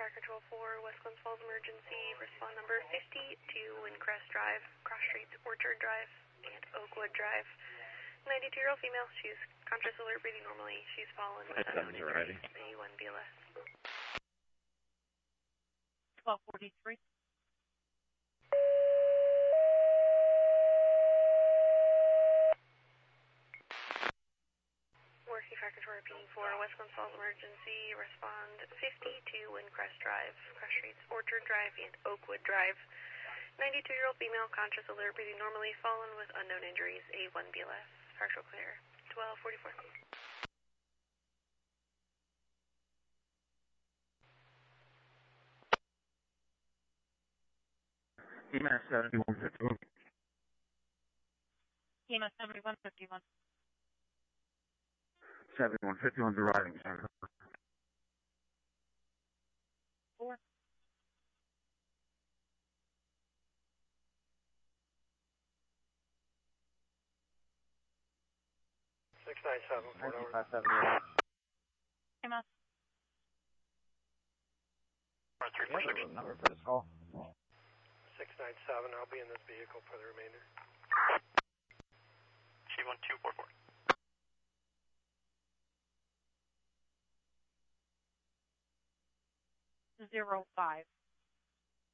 Fire Control 4, West Glens Falls emergency, respond number 50 to Windcrest Drive, cross streets Orchard Drive and Oakwood Drive. 92-year-old female, she's conscious, alert, breathing normally. She's fallen with unknown injuries, A1 BLS. 1243. Working Fire Control repeating 4, West Glens Falls emergency, respond 50 to Windcrest Drive, cross streets Orchard Drive and Oakwood Drive. 92-year-old female, conscious, alert, breathing normally, fallen with unknown injuries, A1 BLS. Partial clear. 1244. EMS 7151. EMS 7151. 7151's arriving, sir. 4. EMS. Number for this call. 697, I'll be in this vehicle for the remainder. C1244. 05.